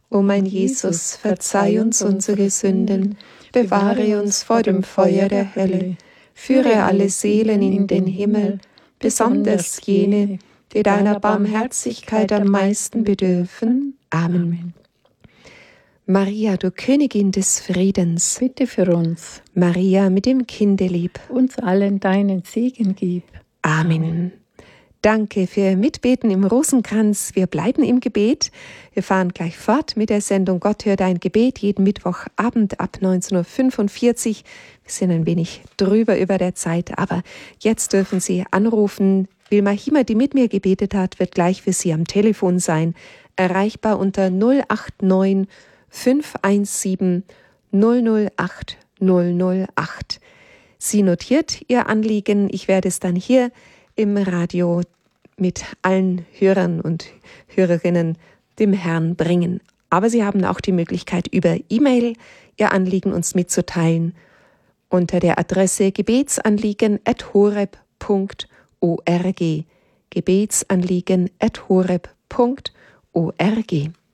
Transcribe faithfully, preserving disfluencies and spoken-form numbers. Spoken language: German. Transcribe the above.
O mein Jesus, verzeih uns unsere Sünden, bewahre uns vor dem Feuer der Hölle, führe alle Seelen in den Himmel, besonders jene, die deiner Barmherzigkeit am meisten bedürfen. Amen. Maria, du Königin des Friedens, bitte für uns. Maria mit dem Kindelieb, uns allen deinen Segen gib. Amen. Amen. Danke für Mitbeten im Rosenkranz. Wir bleiben im Gebet. Wir fahren gleich fort mit der Sendung Gott hört ein Gebet, jeden Mittwochabend ab neunzehn Uhr fünfundvierzig. Wir sind ein wenig drüber über der Zeit, aber jetzt dürfen Sie anrufen. Wilma Hiemer, die mit mir gebetet hat, wird gleich für Sie am Telefon sein. Erreichbar unter null acht neun fünf eins sieben null null acht null null acht. Sie notiert Ihr Anliegen. Ich werde es dann hier im Radio mit allen Hörern und Hörerinnen dem Herrn bringen. Aber Sie haben auch die Möglichkeit, über E-Mail Ihr Anliegen uns mitzuteilen unter der Adresse gebetsanliegen at horeb punkt org. gebetsanliegen at horeb punkt org.